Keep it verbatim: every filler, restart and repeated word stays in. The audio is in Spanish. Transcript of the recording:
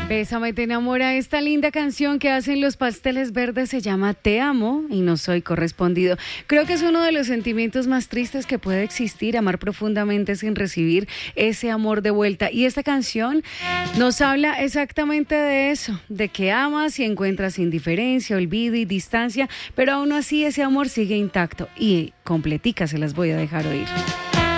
Bésame, te enamora. Esta linda canción que hacen los Pasteles Verdes se llama Te amo y no soy correspondido. Creo que es uno de los sentimientos más tristes que puede existir, amar profundamente sin recibir ese amor de vuelta. Y esta canción nos habla exactamente de eso, de que amas y encuentras indiferencia, olvido y distancia, pero aún así ese amor sigue intacto. Y completica se las voy a dejar oír.